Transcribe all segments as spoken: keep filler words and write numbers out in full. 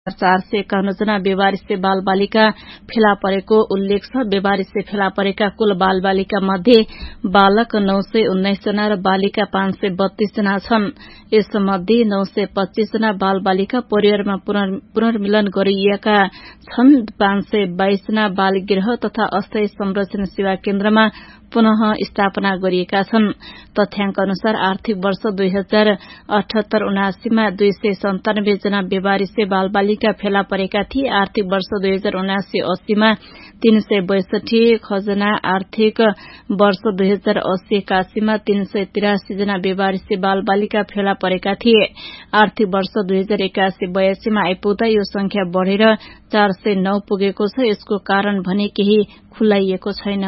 चार सय एकाउन्न जना बेवारिसे बाल बालिका फेला परेको उल्लेख छ। बेवारिसे फेला परेका कुल बाल बालिका मध्ये बालक नौ सय उन्नाइस जना र बालिका पाँच सय बत्तीस जना छन्। यसमध्ये नौ सय पच्चीस जना बाल बालिका परिवारमा पुनर्मिलन गरिएका छन्। पाँच सय बाइस जना बाल गृह तथा अस्थायी संरक्षण सेवा केन्द्रमा पुनः स्थापना गरिएका छन्। तथ्याङ्क अनुसार आर्थिक वर्ष दुई हजार अठहत्तर उनासीमा दुई सय सन्तानब्बे जना बेवारिसे बाल बालिका फेला परेका थिए। आर्थिक वर्ष दुई हजार उनासी अस्सीमा तीन सय बैसठी जना, आर्थिक वर्ष दुई हजार अस्सी एकासीमा तीन सय तिरासी जना बेवारिसे बाल बालिका फेला परेका थिए। आर्थिक वर्ष दुई हजार एकासी बयासीमा आइपुग्दा यो संख्या बढ़ेर चार सय नौ पुगेको छ। यसको कारण भने केही खुलाइएको छैन।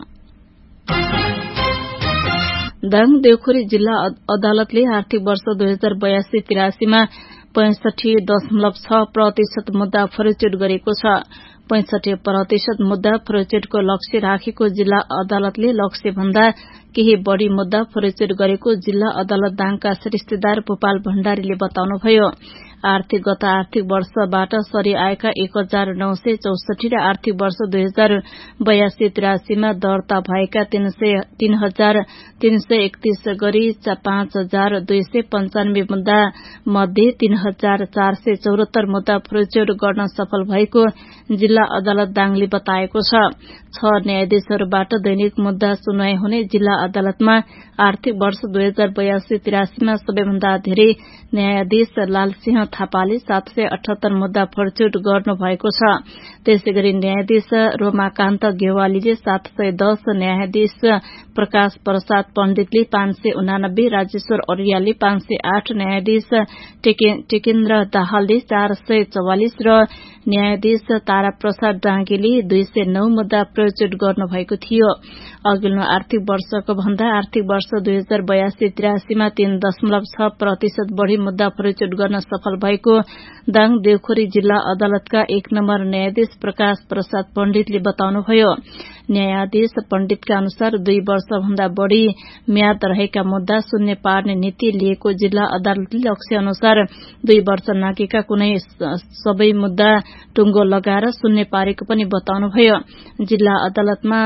दाङ देउखुरी जिल्ला अदालतले आर्थिक वर्ष दुई हजार बयासी तिरासीमा पैंसठी दशमलव छ प्रतिशत मुद्दा फरिचुट गरेको छ। पैंसठी प्रतिशत मुद्दा फरिचुटको लक्ष्य राखेको जिल्ला अदालतले लक्ष्य भन्दा केही बढ़ी मुद्दा फरिचुट गरेको जिल्ला अदालत दाङका सरिस्तेदार भूपाल भण्डारीले बताउनुभयो। आर्थिक गत आर्थिक वर्षबाट सरी आएका एक हजार नौ सय चौसठी र आर्थिक वर्ष दुई हजार बयासी तिरासीमा दर्ता भएका तीन सय तीन हजार तीन सय एकतीस गरी पाँच हजार दुई सय पञ्चानब्बे मुद्दा मध्ये तीन हजार चार सय चौहत्तर मुद्दा फरिचुट गर्न सफल भएको जिल्ला अदालत दाङले बताएको छ। छ न्यायाधीशहरूबाट दैनिक मुद्दा सुनवाई हुने जिल्ला अदालतमा आर्थिक वर्ष दुई हजार बयासी तिरासीमा सबैभन्दा धेरै न्यायाधीश लालसिंह थापाले सात सय अठहत्तर मुद्दा फरिचुट गर्नु भएको छ। त्यसैगरी न्यायाधीश रोमाकान्त गेवालीले सात सय दस, न्यायाधीश प्रकाश प्रसाद पण्डितले पाँच सय उनानब्बे, राजेश्वर अरियालले पाँच सय आठ, न्यायाधीश टेकेन्द्र दाहालले चार सय चौवालिस र न्यायाधीश तारा प्रसाद डाँगेले दुई सय नौ मुद्दा फरिचुट गर्नु भएको थियो। अघिल्लो आर्थिक वर्षको भन्दा आर्थिक वर्ष दुई हजार बयासी तिरासीमा तीन दशमलव छ प्रतिशत बढ़ी मुद्दा फरिचुट गर्न सफल भएको दाङ देउखुरी जिल्ला अदालतका एक नम्बर न्यायाधीश प्रकाश प्रसाद पण्डितले बताउनुभयो। न्यायाधीश पण्डितका अनुसार दुई वर्ष भन्दा बढ़ी म्याद रहेका मुद्दा शून्य पार्ने नीति लिएको जिल्ला अदालतले लक्ष्य अनुसार दुई वर्ष नागेका कुनै सबै मुद्दा टुंगो लगाएर शून्य पारेको पनि बताउनुभयो। जिल्ला अदालतमा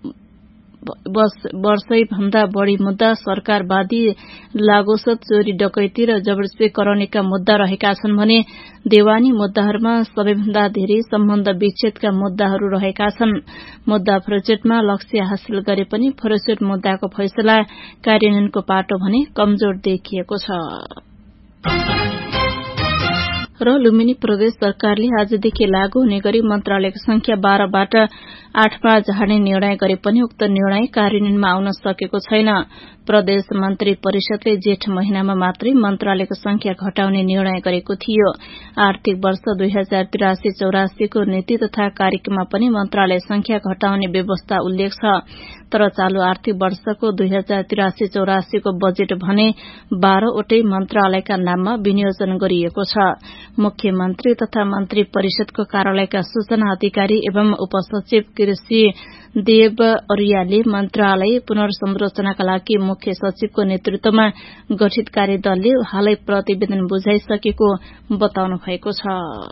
वर्षै भन्दा बढ़ी मुद्दा सरकारवादी लागोसत, चोरी डकैती र जबरजस्ती कराउनेका मुद्दा रहेका छन् भने देवानी मुद्दाहरूमा सबैभन्दा धेरै सम्बन्ध विच्छेदका मुद्दाहरू रहेका छन्। मुद्दा फरिचुटमा लक्ष्य हासिल गरे पनि फरिचुट मुद्दाको फैसला कार्यान्वयनको पाटो भने कमजोर देखिएको छ। र लुम्बिनी प्रदेश सरकारले आजदेखि लागू हुने गरी मन्त्रालयको संख्या बाह्रबाट आठमा झार्ने निर्णय गरे पनि उक्त निर्णय कार्यान्वयनमा आउन सकेको छैन। प्रदेश मन्त्री परिषदले जेठ महिनामा मात्रै मन्त्रालयको संख्या घटाउने निर्णय गरेको थियो। आर्थिक वर्ष दुई हजार तिरासी चौरासीको नीति तथा कार्यक्रममा पनि मन्त्रालय संख्या घटाउने व्यवस्था उल्लेख छ। तर चालू आर्थिक वर्षको दुई हजार तिरासी चौरासीको बजेट भने बाह्रवटै मन्त्रालयका नाममा विनियोजन गरिएको छ। मुख्यमन्त्री तथा मन्त्री परिषदको कार्यालयका सूचना अधिकारी एवं उपसचिव कृषि देव अरियाले मन्त्रालय पुनर्संरचनाका लागि मुख्य सचिवको नेतृत्वमा गठित कार्यदलले हालै प्रतिवेदन बुझाइसकेको बताउनु भएको छ।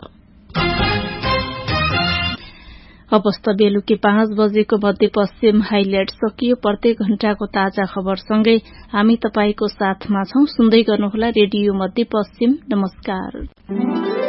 अवस्था बेलुकी पाँच बजेको मध्यपश्चिम हाइलाइट सकियो। प्रत्येक घण्टाको ताजा खबरसँगै हामी तपाईको साथमा छौं। सुन्दै गर्नुहोला रेडियो मध्यपश्चिम। नमस्कार।